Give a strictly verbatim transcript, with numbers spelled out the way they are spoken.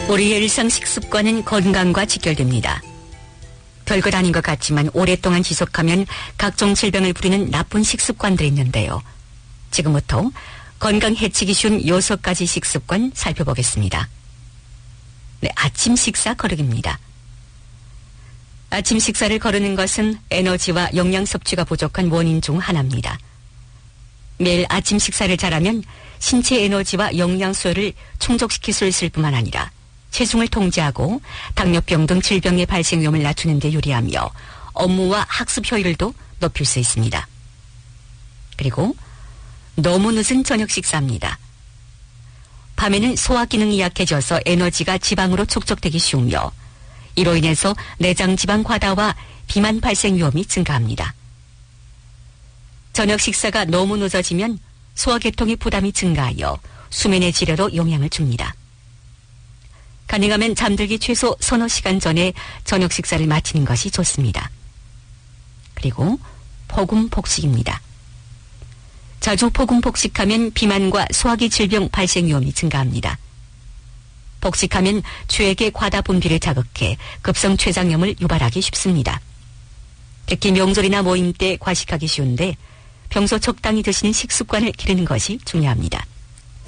우리의 일상 식습관은 건강과 직결됩니다. 별것 아닌 것 같지만 오랫동안 지속하면 각종 질병을 부리는 나쁜 식습관들이 있는데요. 지금부터 건강 해치기 쉬운 여섯 가지 식습관 살펴보겠습니다. 네, 아침 식사 거르기입니다. 아침 식사를 거르는 것은 에너지와 영양 섭취가 부족한 원인 중 하나입니다. 매일 아침 식사를 잘하면 신체 에너지와 영양 소요를 충족시킬 수 있을 뿐만 아니라 체중을 통제하고 당뇨병 등 질병의 발생 위험을 낮추는 데 유리하며 업무와 학습 효율도 높일 수 있습니다. 그리고 너무 늦은 저녁 식사입니다. 밤에는 소화 기능이 약해져서 에너지가 지방으로 축적되기 쉬우며 이로 인해서 내장 지방 과다와 비만 발생 위험이 증가합니다. 저녁 식사가 너무 늦어지면 소화계통의 부담이 증가하여 수면의 질에도 영향을 줍니다. 가능하면 잠들기 최소 서너 시간 전에 저녁 식사를 마치는 것이 좋습니다. 그리고 폭음 폭식입니다. 자주 폭음 폭식하면 비만과 소화기 질병 발생 위험이 증가합니다. 폭식하면 쥐에게 과다 분비를 자극해 급성 췌장염을 유발하기 쉽습니다. 특히 명절이나 모임 때 과식하기 쉬운데 평소 적당히 드시는 식습관을 기르는 것이 중요합니다.